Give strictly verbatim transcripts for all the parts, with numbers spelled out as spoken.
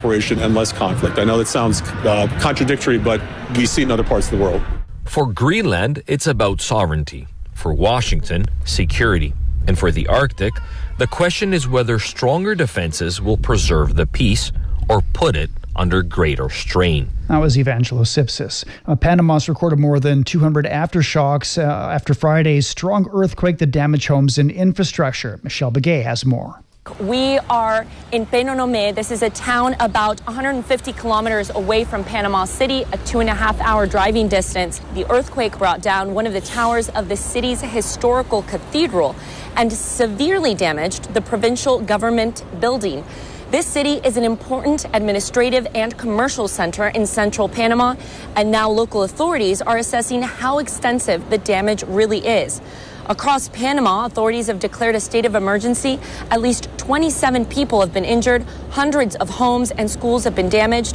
and less conflict. I know that sounds uh, contradictory, but we see it in other parts of the world. For Greenland, it's about sovereignty. For Washington, security. And for the Arctic, the question is whether stronger defenses will preserve the peace or put it under greater strain. That was Evangelos Sipsis. Uh, Panama's recorded more than two hundred aftershocks uh, after Friday's strong earthquake that damaged homes and infrastructure. Michelle Begay has more. We are in Penonomé. This is a town about one hundred fifty kilometers away from Panama City, a two and a half hour driving distance. The earthquake brought down one of the towers of the city's historical cathedral and severely damaged the provincial government building. This city is an important administrative and commercial center in central Panama, and now local authorities are assessing how extensive the damage really is. Across Panama, authorities have declared a state of emergency. At least twenty-seven people have been injured. Hundreds of homes and schools have been damaged.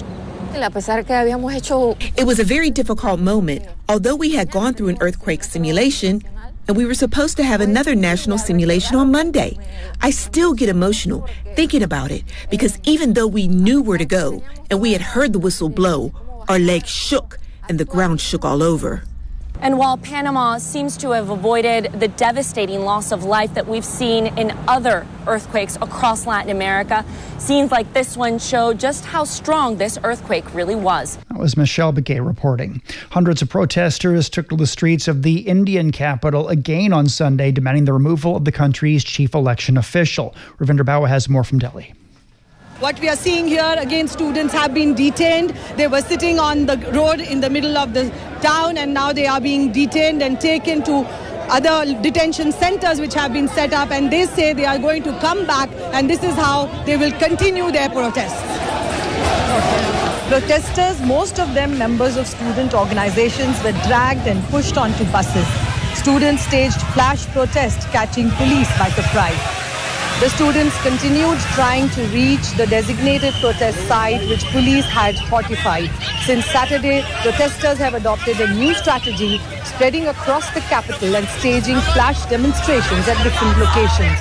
It was a very difficult moment. Although we had gone through an earthquake simulation, and we were supposed to have another national simulation on Monday, I still get emotional thinking about it, because even though we knew where to go and we had heard the whistle blow, our legs shook and the ground shook all over. And while Panama seems to have avoided the devastating loss of life that we've seen in other earthquakes across Latin America, scenes like this one show just how strong this earthquake really was. That was Michelle Begay reporting. Hundreds of protesters took to the streets of the Indian capital again on Sunday, demanding the removal of the country's chief election official. Ravinder Bawa has more from Delhi. What we are seeing here, again, students have been detained. They were sitting on the road in the middle of the town, and now they are being detained and taken to other detention centers which have been set up, and they say they are going to come back, and this is how they will continue their protests. Protesters, most of them members of student organizations, were dragged and pushed onto buses. Students staged flash protests, catching police by surprise. The students continued trying to reach the designated protest site, which police had fortified. Since Saturday, protesters have adopted a new strategy, spreading across the capital and staging flash demonstrations at different locations.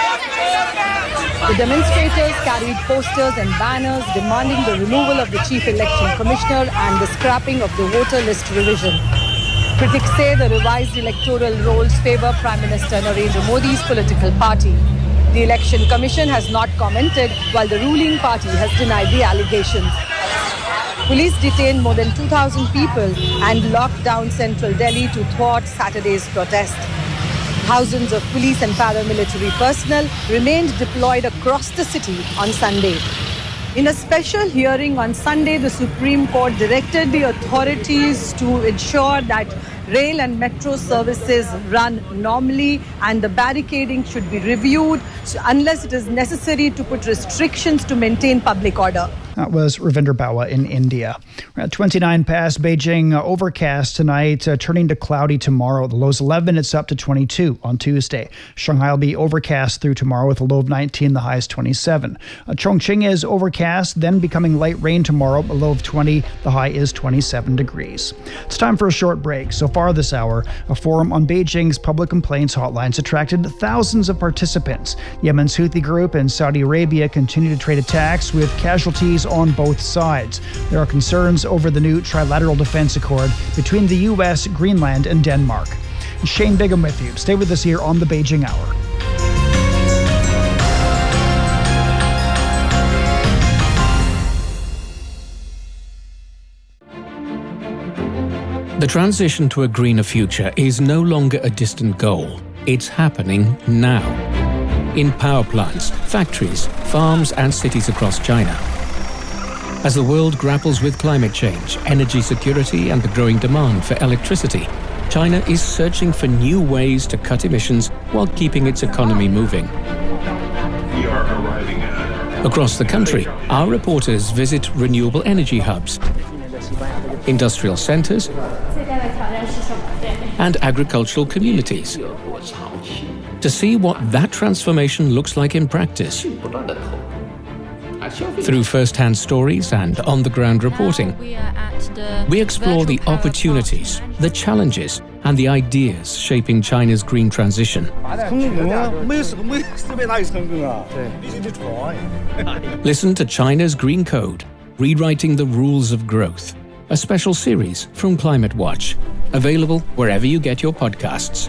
The demonstrators carried posters and banners demanding the removal of the chief election commissioner and the scrapping of the voter list revision. Critics say the revised electoral rolls favor Prime Minister Narendra Modi's political party. The Election Commission has not commented, while the ruling party has denied the allegations. Police detained more than two thousand people and locked down central Delhi to thwart Saturday's protest. Thousands of police and paramilitary personnel remained deployed across the city on Sunday. In a special hearing on Sunday, the Supreme Court directed the authorities to ensure that rail and metro services run normally, and the barricading should be reviewed unless it is necessary to put restrictions to maintain public order. That was Ravinder Bawa in India. We're at twenty-nine past. Beijing, uh, overcast tonight, uh, turning to cloudy tomorrow. The low's eleven, it's up to twenty-two on Tuesday. Shanghai will be overcast through tomorrow with a low of nineteen, the high is twenty-seven. Uh, Chongqing is overcast, then becoming light rain tomorrow, a low of twenty, the high is twenty-seven degrees. It's time for a short break. So far this hour, a forum on Beijing's public complaints hotlines attracted thousands of participants. Yemen's Houthi group and Saudi Arabia continue to trade attacks with casualties on both sides. There are concerns over the new trilateral defense accord between the U S, Greenland, and Denmark. Shane Bigham with you. Stay with us here on the Beijing Hour. The transition to a greener future is no longer a distant goal. It's happening now. In power plants, factories, farms, and cities across China. As the world grapples with climate change, energy security, and the growing demand for electricity, China is searching for new ways to cut emissions while keeping its economy moving. We are arriving at... Across the country, our reporters visit renewable energy hubs, industrial centers, and agricultural communities to see what that transformation looks like in practice. Through first-hand stories and on-the-ground reporting, we explore the opportunities, the challenges, and the ideas shaping China's green transition. Listen to China's Green Code, Rewriting the Rules of Growth, a special series from Climate Watch, available wherever you get your podcasts.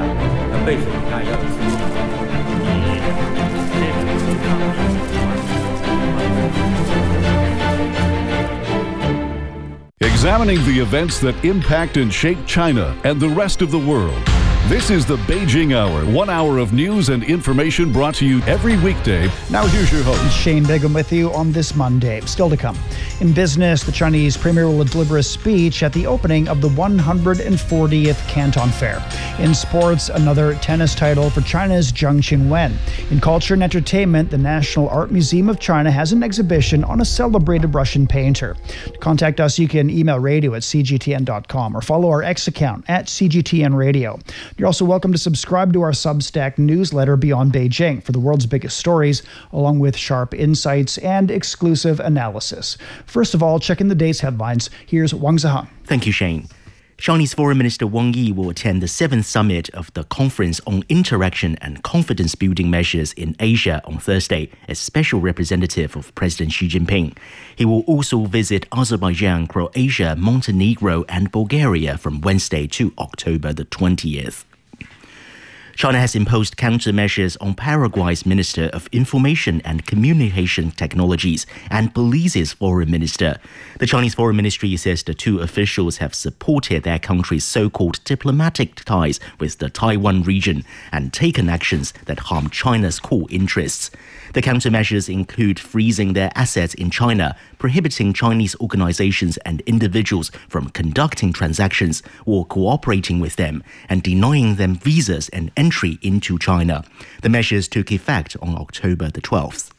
Examining the events that impact and shape China and the rest of the world. This is the Beijing Hour, one hour of news and information brought to you every weekday. Now here's your host, Shane Bigham, with you on this Monday. Still to come. In business, the Chinese premier will deliver a speech at the opening of the one hundred fortieth Canton Fair. In sports, another tennis title for China's Zheng Qinwen. In culture and entertainment, the National Art Museum of China has an exhibition on a celebrated Russian painter. To contact us, you can email radio at c g t n dot com or follow our X account at C G T N Radio. You're also welcome to subscribe to our Substack newsletter Beyond Beijing for the world's biggest stories, along with sharp insights and exclusive analysis. First of all, checking the day's headlines. Here's Wang Zihang. Thank you, Shane. Chinese Foreign Minister Wang Yi will attend the seventh summit of the Conference on Interaction and Confidence-Building Measures in Asia on Thursday as special representative of President Xi Jinping. He will also visit Azerbaijan, Croatia, Montenegro and Bulgaria from Wednesday to October the twentieth. China has imposed countermeasures on Paraguay's Minister of Information and Communication Technologies and Belize's Foreign Minister. The Chinese Foreign Ministry says the two officials have supported their country's so-called diplomatic ties with the Taiwan region and taken actions that harm China's core interests. The countermeasures include freezing their assets in China, prohibiting Chinese organizations and individuals from conducting transactions or cooperating with them, and denying them visas and entry into China. The measures took effect on October the twelfth.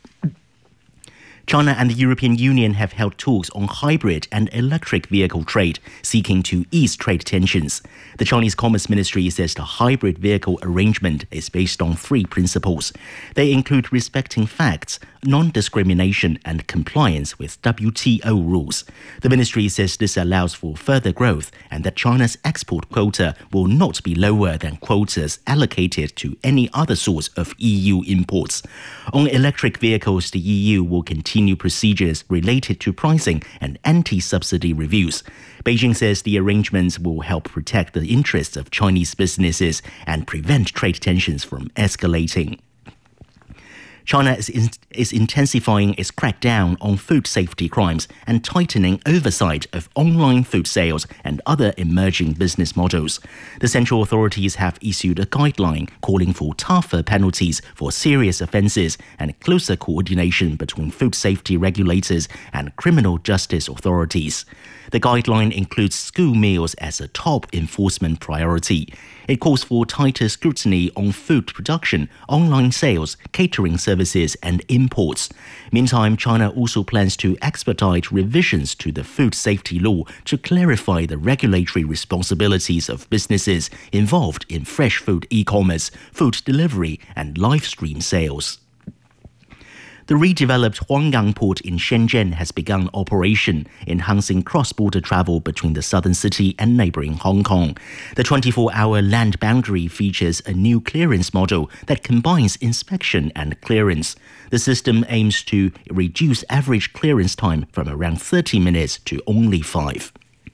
China and the European Union have held talks on hybrid and electric vehicle trade, seeking to ease trade tensions. The Chinese Commerce Ministry says the hybrid vehicle arrangement is based on three principles. They include respecting facts, non-discrimination and compliance with W T O rules. The ministry says this allows for further growth and that China's export quota will not be lower than quotas allocated to any other source of E U imports. On electric vehicles, the E U will continue procedures related to pricing and anti-subsidy reviews. Beijing says the arrangements will help protect the interests of Chinese businesses and prevent trade tensions from escalating. China is, in, is intensifying its crackdown on food safety crimes and tightening oversight of online food sales and other emerging business models. The central authorities have issued a guideline calling for tougher penalties for serious offences and closer coordination between food safety regulators and criminal justice authorities. The guideline includes school meals as a top enforcement priority. It calls for tighter scrutiny on food production, online sales, catering services, and imports. Meantime, China also plans to expedite revisions to the food safety law to clarify the regulatory responsibilities of businesses involved in fresh food e-commerce, food delivery, and live stream sales. The redeveloped Huangyang port in Shenzhen has begun operation, enhancing cross-border travel between the southern city and neighboring Hong Kong. The twenty-four hour land boundary features a new clearance model that combines inspection and clearance. The system aims to reduce average clearance time from around thirty minutes to only five.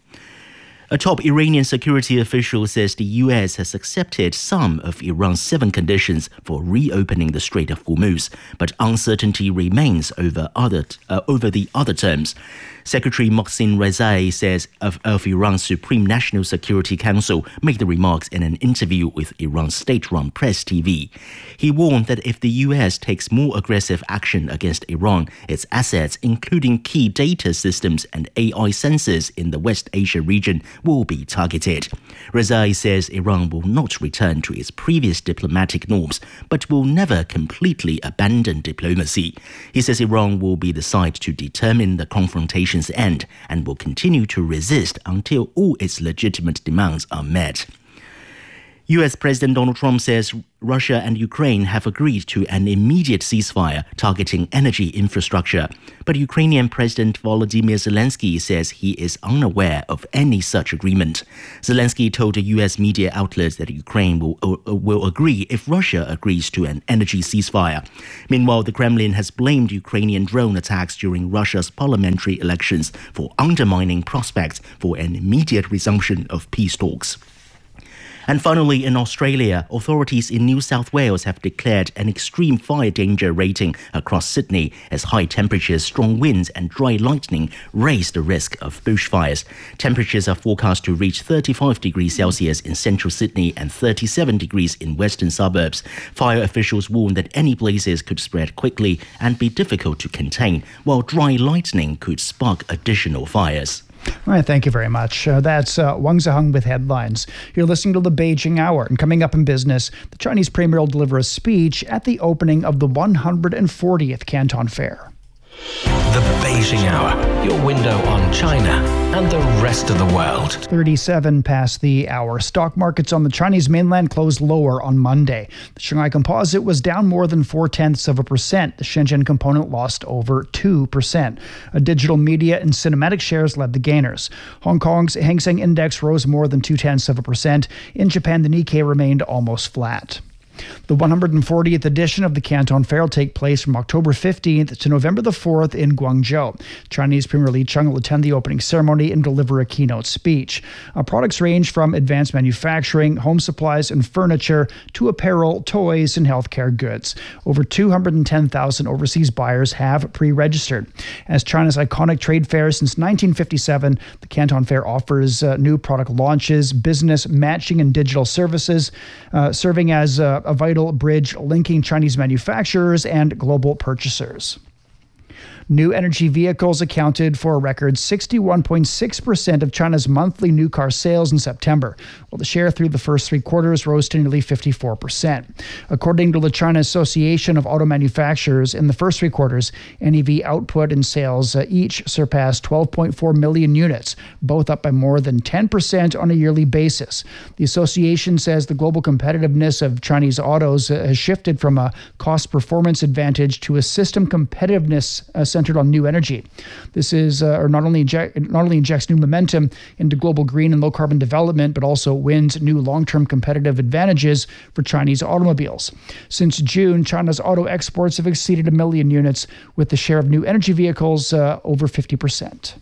A top Iranian security official says the U S has accepted some of Iran's seven conditions for reopening the Strait of Hormuz, but uncertainty remains over other uh, over the other terms. Secretary Mohsin Rezai says of, of Iran's Supreme National Security Council made the remarks in an interview with Iran's state-run Press T V. He warned that if the U S takes more aggressive action against Iran, its assets, including key data systems and A I sensors in the West Asia region, will be targeted. Rezai says Iran will not return to its previous diplomatic norms, but will never completely abandon diplomacy. He says Iran will be the side to determine the confrontation's end and will continue to resist until all its legitimate demands are met. U S President Donald Trump says Russia and Ukraine have agreed to an immediate ceasefire targeting energy infrastructure. But Ukrainian President Volodymyr Zelensky says he is unaware of any such agreement. Zelensky told a U S media outlet that Ukraine will, uh, will agree if Russia agrees to an energy ceasefire. Meanwhile, the Kremlin has blamed Ukrainian drone attacks during Russia's parliamentary elections for undermining prospects for an immediate resumption of peace talks. And finally, in Australia, authorities in New South Wales have declared an extreme fire danger rating across Sydney as high temperatures, strong winds and dry lightning raise the risk of bushfires. Temperatures are forecast to reach thirty-five degrees Celsius in central Sydney and thirty-seven degrees in western suburbs. Fire officials warn that any blazes could spread quickly and be difficult to contain, while dry lightning could spark additional fires. All right, thank you very much. Uh, that's uh, Wang Ziheng with headlines. You're listening to the Beijing Hour. And coming up in business, the Chinese premier will deliver a speech at the opening of the one hundred fortieth Canton Fair. The Beijing Hour, your window on China and the rest of the world. thirty-seven past the hour. Stock markets on the Chinese mainland closed lower on Monday. The Shanghai Composite was down more than four-tenths of a percent. The Shenzhen Component lost over two percent. A digital media and cinematic shares led the gainers. Hong Kong's Hang Seng Index rose more than two-tenths of a percent. In Japan, the Nikkei remained almost flat. The one hundred fortieth edition of the Canton Fair will take place from October fifteenth to November the fourth in Guangzhou. Chinese Premier Li Cheng will attend the opening ceremony and deliver a keynote speech. Uh, products range from advanced manufacturing, home supplies and furniture to apparel, toys, and healthcare goods. Over two hundred ten thousand overseas buyers have pre-registered. As China's iconic trade fair since nineteen fifty-seven, the Canton Fair offers uh, new product launches, business matching, and digital services, uh, serving as uh, a vital bridge linking Chinese manufacturers and global purchasers. New energy vehicles accounted for a record sixty-one point six percent of China's monthly new car sales in September, while the share through the first three quarters rose to nearly fifty-four percent. According to the China Association of Auto Manufacturers, in the first three quarters, N E V output and sales uh, each surpassed twelve point four million units, both up by more than ten percent on a yearly basis. The association says the global competitiveness of Chinese autos uh, has shifted from a cost-performance advantage to a system competitiveness uh, centered on new energy. This is, uh, or not only inject, not only injects new momentum into global green and low carbon development, but also wins new long-term competitive advantages for Chinese automobiles. Since June, China's auto exports have exceeded a million units, with the share of new energy vehicles uh, over fifty percent.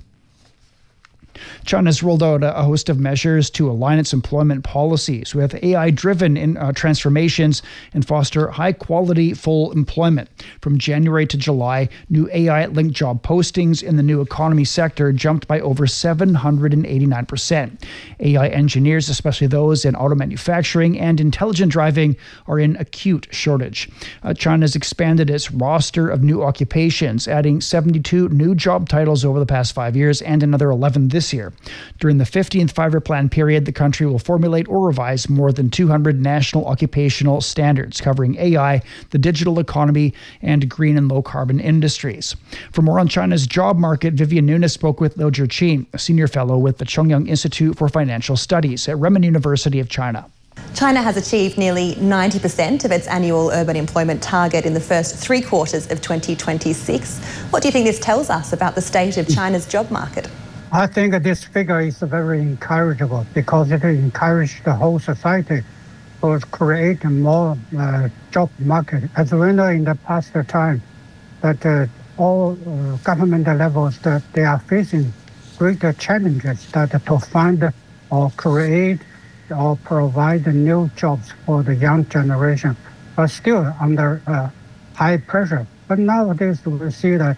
China's rolled out a host of measures to align its employment policies with A I-driven in, uh, transformations and foster high-quality full employment. From January to July, new A I-linked job postings in the new economy sector jumped by over seven hundred eighty-nine percent. A I engineers, especially those in auto manufacturing and intelligent driving, are in acute shortage. Uh, China's expanded its roster of new occupations, adding seventy-two new job titles over the past five years and another eleven this year. During the fifteenth five-year plan period, the country will formulate or revise more than two hundred national occupational standards covering A I, the digital economy, and green and low-carbon industries. For more on China's job market, Vivian Nunes spoke with Liu Zhiqin, a senior fellow with the Chongyang Institute for Financial Studies at Renmin University of China. China has achieved nearly ninety percent of its annual urban employment target in the first three quarters of twenty twenty-six. What do you think this tells us about the state of China's job market? I think this figure is very encourageable because it encourages the whole society to create a more uh, job market. As we know in the past time, that uh, all uh, government levels that they are facing greater challenges that to find or create or provide new jobs for the young generation are still under uh, high pressure. But nowadays we see that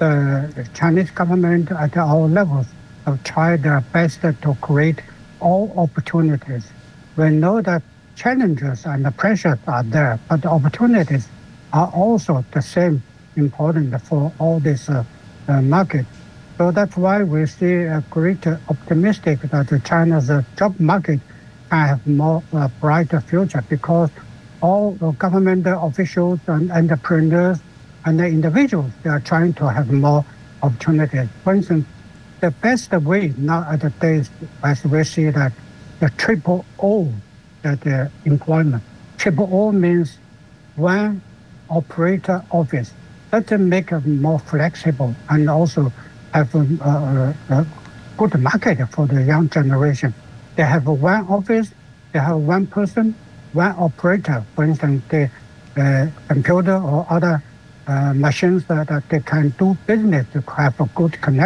the Chinese government at all levels have tried their best to create all opportunities. We know that challenges and the pressures are there, but the opportunities are also the same important for all this uh, uh, market. So that's why we see a great uh, optimistic that China's uh, job market can have more uh, brighter future because all the government officials and entrepreneurs and the individuals, they are trying to have more opportunities. For instance, the best way now at the days, as we see that the triple O that uh, employment. Triple O means one operator office. That make it more flexible and also have a, a, a good market for the young generation. They have one office, they have one person, one operator. For instance, the uh, computer or other uh, machines that, that they can do business to have a good connection.